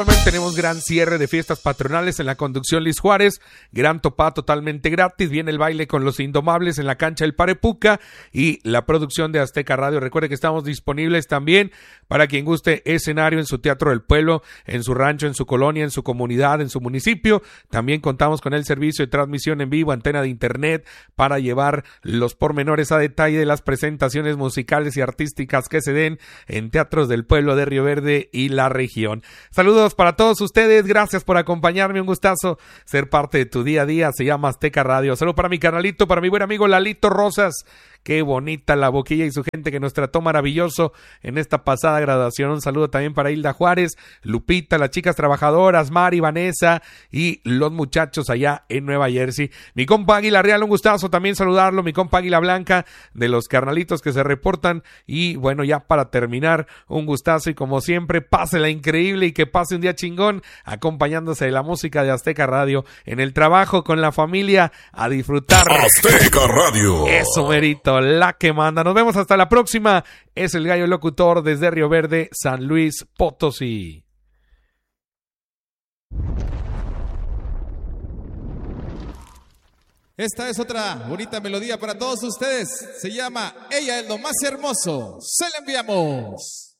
Tenemos gran cierre de fiestas patronales en la conducción Luis Juárez, gran topá totalmente gratis, viene el baile con los Indomables en la cancha del Parepuca y la producción de Azteca Radio. Recuerde que estamos disponibles también para quien guste escenario en su Teatro del Pueblo, en su rancho, en su colonia, en su comunidad, en su municipio. También contamos con el servicio de transmisión en vivo, antena de internet, para llevar los pormenores a detalle de las presentaciones musicales y artísticas que se den en teatros del pueblo de Río Verde y la región. Saludos para todos ustedes, gracias por acompañarme, un gustazo ser parte de tu día a día, se llama Azteca Radio. Saludos para mi canalito, para mi buen amigo Lalito Rosas, qué bonita la boquilla y su gente que nos trató maravilloso en esta pasada graduación. Un saludo también para Hilda Juárez, Lupita, las chicas trabajadoras, Mari, Vanessa y los muchachos allá en Nueva Jersey. Mi compa Águila Real, un gustazo también saludarlo, mi compa Águila Blanca, de los carnalitos que se reportan. Y bueno, ya para terminar, un gustazo y como siempre, pásela increíble y que pase un día chingón acompañándose de la música de Azteca Radio en el trabajo, con la familia, a disfrutar. Azteca Radio. Eso, merito, la que manda. Nos vemos hasta la próxima. Es el Gallo Locutor desde Río Verde, San Luis Potosí. Esta es otra bonita melodía para todos ustedes. Se llama Ella es lo más hermoso. Se la enviamos.